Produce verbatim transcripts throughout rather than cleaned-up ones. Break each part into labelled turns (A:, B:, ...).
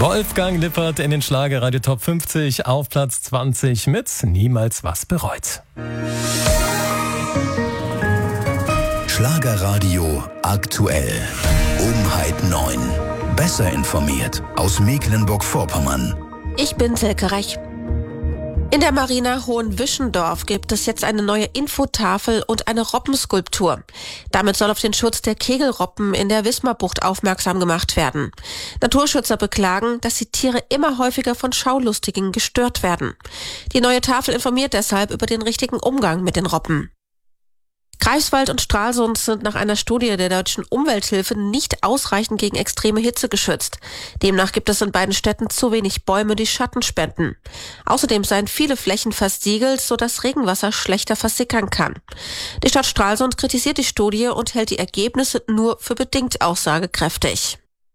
A: Wolfgang Lippert in den Schlagerradio Top fünfzig auf Platz zwanzig mit Niemals was bereut.
B: Schlagerradio aktuell. Umheit neun. Besser informiert aus Mecklenburg-Vorpommern.
C: Ich bin Silke Rech. In der Marina Hohenwischendorf gibt es jetzt eine neue Infotafel und eine Roppenskulptur. Damit soll auf den Schutz der Kegelroppen in der Wismarbucht aufmerksam gemacht werden. Naturschützer beklagen, dass die Tiere immer häufiger von Schaulustigen gestört werden. Die neue Tafel informiert deshalb über den richtigen Umgang mit den Roppen. Greifswald und Stralsund sind nach einer Studie der Deutschen Umwelthilfe nicht ausreichend gegen extreme Hitze geschützt. Demnach gibt es in beiden Städten zu wenig Bäume, die Schatten spenden. Außerdem seien viele Flächen versiegelt, sodass Regenwasser schlechter versickern kann. Die Stadt Stralsund kritisiert die Studie und hält die Ergebnisse nur für bedingt aussagekräftig.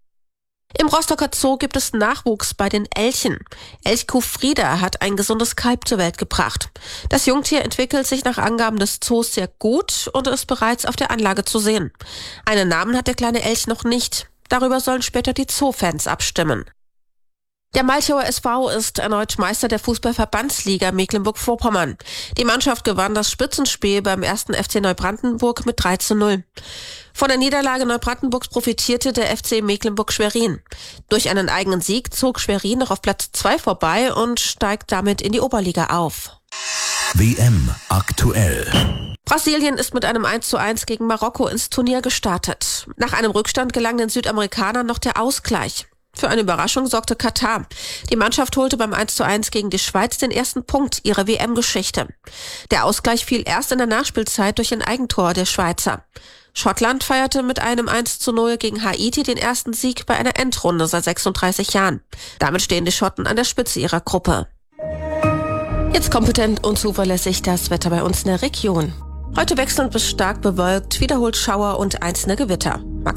C: Im Rostocker Zoo gibt es Nachwuchs bei den Elchen. Elchkuh Frieda hat ein gesundes Kalb zur Welt gebracht. Das Jungtier entwickelt sich nach Angaben des Zoos sehr gut und ist bereits auf der Anlage zu sehen. Einen Namen hat der kleine Elch noch nicht. Darüber sollen später die Zoofans abstimmen. Der Malchower S V ist erneut Meister der Fußball-Verbandsliga Mecklenburg-Vorpommern. Die Mannschaft gewann das Spitzenspiel beim ersten F C Neubrandenburg mit drei zu null. Von der Niederlage Neubrandenburgs profitierte der F C Mecklenburg-Schwerin. Durch einen eigenen Sieg zog Schwerin noch auf Platz zwei vorbei und steigt damit in die Oberliga auf.
B: W M aktuell.
C: Brasilien ist mit einem eins zu eins gegen Marokko ins Turnier gestartet. Nach einem Rückstand gelang den Südamerikanern noch der Ausgleich. Für eine Überraschung sorgte Katar. Die Mannschaft holte beim eins zu eins gegen die Schweiz den ersten Punkt ihrer W M-Geschichte. Der Ausgleich fiel erst in der Nachspielzeit durch ein Eigentor der Schweizer. Schottland feierte mit einem eins zu null gegen Haiti den ersten Sieg bei einer Endrunde seit sechsunddreißig Jahren. Damit stehen die Schotten an der Spitze ihrer Gruppe. Jetzt kompetent und zuverlässig das Wetter bei uns in der Region. Heute wechselnd bis stark bewölkt, wiederholt Schauer und einzelne Gewitter.